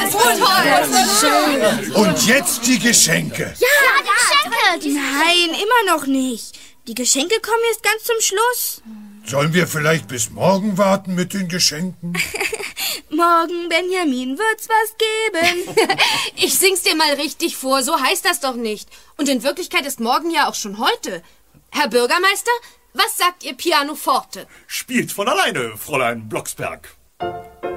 Und jetzt die Geschenke. Ja, die Geschenke. Nein, immer noch nicht. Die Geschenke kommen jetzt ganz zum Schluss. Sollen wir vielleicht bis morgen warten mit den Geschenken? Morgen, Benjamin, wird's was geben. Ich sing's dir mal richtig vor, so heißt das doch nicht. Und in Wirklichkeit ist morgen ja auch schon heute. Herr Bürgermeister, was sagt Ihr Pianoforte? Spielt von alleine, Fräulein Blocksberg.